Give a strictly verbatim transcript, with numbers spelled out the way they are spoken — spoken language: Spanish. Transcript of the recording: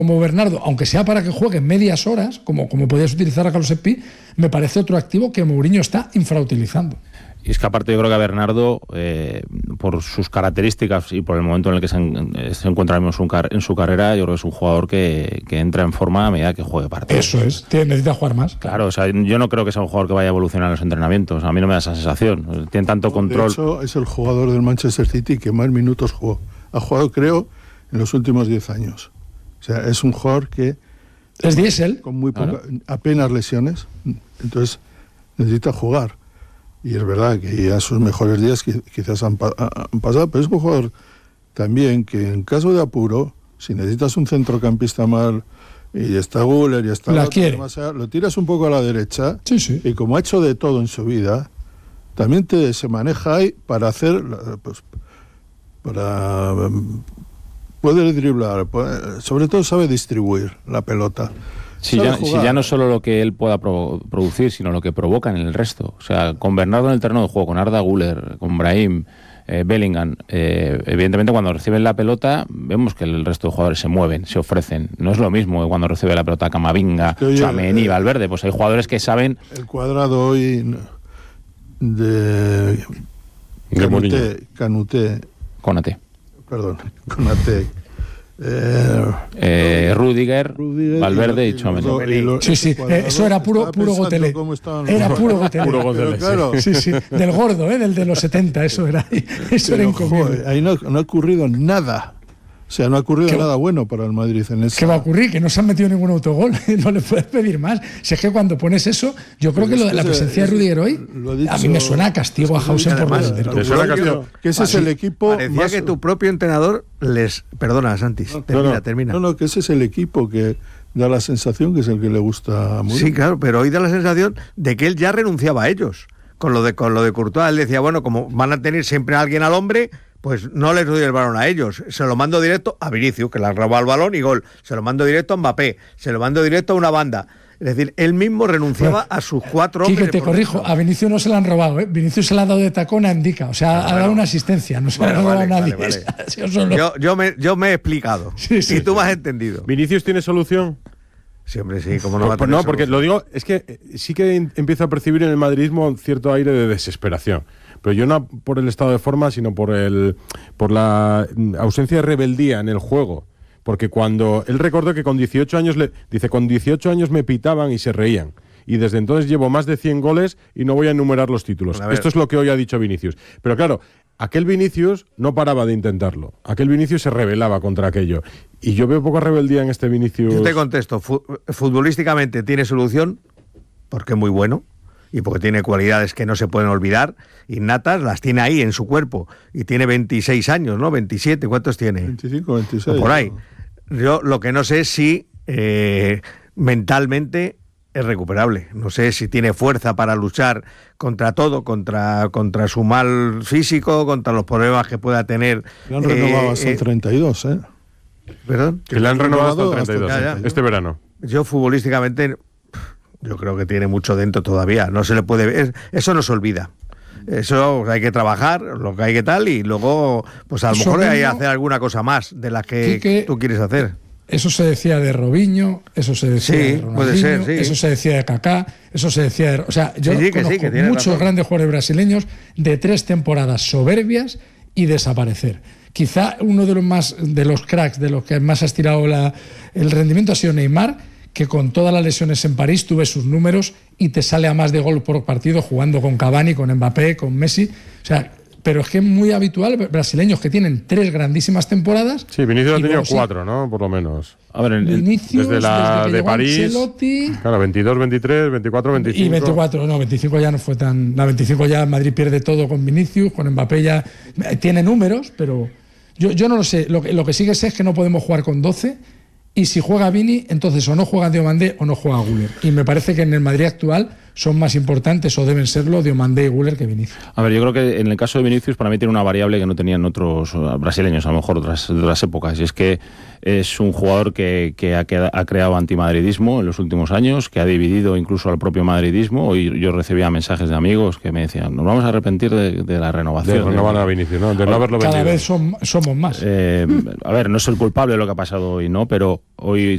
como Bernardo, aunque sea para que juegue medias horas, como, como podías utilizar a Carlos Espí, me parece otro activo que Mourinho está infrautilizando. Y es que aparte yo creo que a Bernardo, eh, por sus características y por el momento en el que se, en, se encuentra en su, en su carrera, yo creo que es un jugador que, que entra en forma a medida que juegue partidos. Eso es, tiene, necesita jugar más. Claro, o sea, yo no creo que sea un jugador que vaya a evolucionar en los entrenamientos, a mí no me da esa sensación. Tiene tanto de control. De hecho, es el jugador del Manchester City que más minutos jugó. Ha jugado, creo, en los últimos diez años. O sea, es un jugador que... Es diésel. Con muy poca, claro. apenas lesiones, entonces necesita jugar. Y es verdad que ya sus mejores días quizás han, han pasado, pero es un jugador también que en caso de apuro, si necesitas un centrocampista mal y está Güler y está... La quiere. Demasiado, lo tiras un poco a la derecha, sí, sí. Y como ha hecho de todo en su vida, también te, se maneja ahí para hacer... Pues, para... Puede driblar, puede, sobre todo sabe distribuir la pelota. Si ya, si ya no solo lo que él pueda pro, producir, sino lo que provoca en el resto. O sea, con Bernardo en el terreno de juego, con Arda Güler, con Brahim, eh, Bellingham, eh, evidentemente cuando reciben la pelota, vemos que el resto de jugadores se mueven, se ofrecen. No es lo mismo que cuando recibe la pelota Camavinga, Tchouaméni, Valverde. Pues hay jugadores que saben... El cuadrado hoy de... Canuté, Canuté. Conate. Perdón, Conate. Eh, eh, Rudiger, Rudiger, Valverde y Tchouaméni. Sí, sí, eh, eso era puro, puro Gotelé. Era puro Gotelé. Puro Gotelé, claro. Sí, sí, del gordo, ¿eh? Del de los setenta, eso era, eso era incomible. Ahí no, no ha ocurrido nada. O sea, no ha ocurrido nada bueno para el Madrid en esa... ¿Qué va a ocurrir? Que no se han metido ningún autogol. No le puedes pedir más. Si es que cuando pones eso, yo creo Pero que lo de la presencia de Rudiger hoy, dicho, a mí me suena a castigo a Hausen por más. Que ese es el equipo... Parecía más... que tu propio entrenador les... Perdona, Santis. No, termina, no, no, termina. No, no, que ese es el equipo que da la sensación que es el que le gusta a Mourinho. Sí, claro, pero hoy da la sensación de que él ya renunciaba a ellos. Con lo de, con lo de Courtois, él decía, bueno, como van a tener siempre a alguien al hombre... Pues no les doy el balón a ellos, se lo mando directo a Vinicius, que le ha robado el balón y gol, se lo mando directo a Mbappé, se lo mando directo a una banda. Es decir, él mismo renunciaba bueno, a sus cuatro hombres. Quique, te corrijo, dentro. A Vinicius no se le han robado, ¿eh? Vinicius se le ha dado de tacón a Indica, o sea, bueno, ha dado bueno. una asistencia, no se bueno, le ha robado vale, a nadie. Vale, vale. Yo, yo, yo, me, yo me he explicado, sí, sí, y tú sí. me has entendido. ¿Vinicius tiene solución? Sí, hombre, sí, como no va a tener No, solución. Porque lo digo, es que sí que empiezo a percibir en el madridismo cierto aire de desesperación. Pero yo no por el estado de forma, sino por el por la ausencia de rebeldía en el juego. Porque cuando él recordó que con dieciocho años, le dice, con dieciocho años me pitaban y se reían. Y desde entonces llevo más de cien goles y no voy a enumerar los títulos. Bueno, esto es lo que hoy ha dicho Vinicius. Pero claro, aquel Vinicius no paraba de intentarlo. Aquel Vinicius se rebelaba contra aquello. Y yo veo poca rebeldía en este Vinicius. Yo te contesto, futbolísticamente tiene solución, porque es muy bueno. Y porque tiene cualidades que no se pueden olvidar, innatas, las tiene ahí en su cuerpo. Y tiene veintiséis años, ¿no? veintisiete, ¿cuántos tiene? veinticinco, veintiséis. O por ahí. Yo lo que no sé es si eh, mentalmente es recuperable. No sé si tiene fuerza para luchar contra todo, contra, contra su mal físico, contra los problemas que pueda tener. Le han renovado eh, hasta el treinta y dos, ¿eh? ¿Perdón? Que le han renovado hasta el treinta y dos, hasta ya, ya. Este verano. Yo futbolísticamente... Yo creo que tiene mucho dentro todavía. No se le puede ver. Eso no se olvida. Eso hay que trabajar, lo que hay que tal, y luego, pues a lo eso mejor mismo, hay que hacer alguna cosa más de la que, que tú quieres hacer. Eso se decía de Robinho, eso se decía sí, de Ronaldinho, puede ser, sí. Eso se decía de Kaká, eso se decía de... O sea, yo sí, sí, conozco que sí, que muchos razón. grandes jugadores brasileños de tres temporadas soberbias y desaparecer. Quizá uno de los más de los cracks, de los que más ha estirado la, el rendimiento ha sido Neymar, que con todas las lesiones en París tuve sus números y te sale a más de gol por partido jugando con Cavani, con Mbappé, con Messi. O sea, pero es que es muy habitual brasileños que tienen tres grandísimas temporadas. Sí, Vinicius ha tenido cuatro, ¿no? Por lo menos. A ver, en, Vinicius, desde la desde de París, Ancelotti, claro, veintidós, veintitrés, veinticuatro, veinticinco. Y veinticuatro, no, veinticinco ya no fue tan... La veinticinco ya Madrid pierde todo con Vinicius, con Mbappé ya... Tiene números, pero yo, yo no lo sé. Lo que, lo que sí que sé es que no podemos jugar con doce. Y si juega Vini, entonces o no juega Diomandé o no juega Güler. Y me parece que en el Madrid actual son más importantes o deben serlo Diomandé y Güler que Vinicius. A ver, yo creo que en el caso de Vinicius para mí tiene una variable que no tenían otros brasileños, a lo mejor otras, de otras épocas, y es que es un jugador que, que ha, queda, ha creado antimadridismo en los últimos años, que ha dividido incluso al propio madridismo. Y yo recibía mensajes de amigos que me decían, nos vamos a arrepentir de, de la renovación. De renovar a Vinicius, ¿no? De no haberlo Cada vendido. vez son, somos más. Eh, a ver, no es el culpable de lo que ha pasado hoy, ¿no? Pero hoy